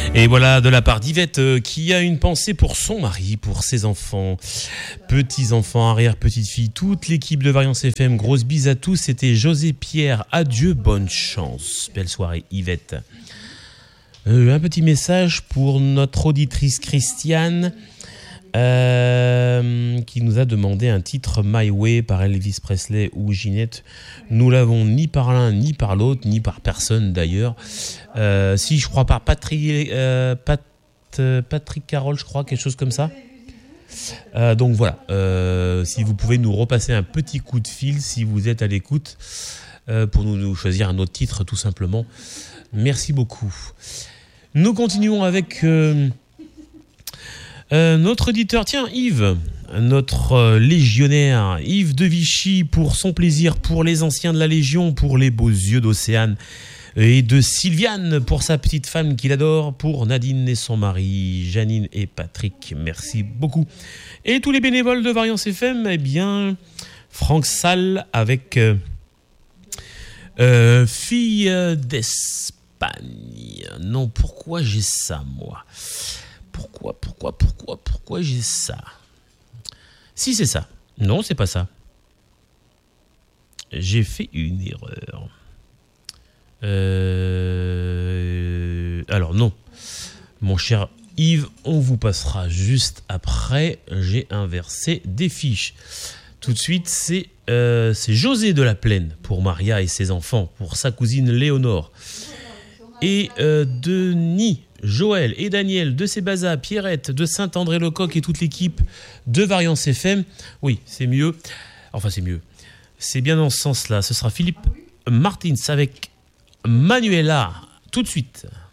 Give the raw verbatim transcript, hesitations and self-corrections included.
Et voilà, de la part d'Yvette euh, qui a une pensée pour son mari, pour ses enfants, petits-enfants, arrière-petites-filles, toute l'équipe de Variance F M. Grosse bise à tous, c'était José Pierre. Adieu, bonne chance. Belle soirée, Yvette. Euh, un petit message pour notre auditrice Christiane euh, qui nous a demandé un titre My Way par Elvis Presley ou Ginette. Nous l'avons ni par l'un ni par l'autre, ni par personne d'ailleurs. Euh, si je crois par Patrick, euh, Pat, euh, Patrick Carroll, je crois, quelque chose comme ça. Euh, donc voilà, euh, si vous pouvez nous repasser un petit coup de fil si vous êtes à l'écoute euh, pour nous, nous choisir un autre titre tout simplement. Merci beaucoup. Nous continuons avec euh, euh, notre auditeur, tiens Yves, notre euh, légionnaire, Yves de Vichy, pour son plaisir, pour les anciens de la Légion, pour les beaux yeux d'Océane, et de Sylviane, pour sa petite femme qu'il adore, pour Nadine et son mari, Janine et Patrick, merci beaucoup. Et tous les bénévoles de Variance F M, eh bien, Franck Salle avec euh, euh, Fille d'Espagne. Non, pourquoi j'ai ça, moi ? Pourquoi, pourquoi, pourquoi, pourquoi j'ai ça ? Si c'est ça. Non, c'est pas ça. J'ai fait une erreur. Euh... Alors non. Mon cher Yves, on vous passera juste après. J'ai inversé des fiches. Tout de suite, c'est, euh, c'est José de la Plaine pour Maria et ses enfants, pour sa cousine Léonore. Et euh, Denis, Joël et Daniel de Sébaza, Pierrette de Saint-André-le-Coq et toute l'équipe de Variance F M. Oui, c'est mieux. Enfin, c'est mieux. C'est bien dans ce sens-là. Ce sera Philippe Martins avec Manuela. Tout de suite.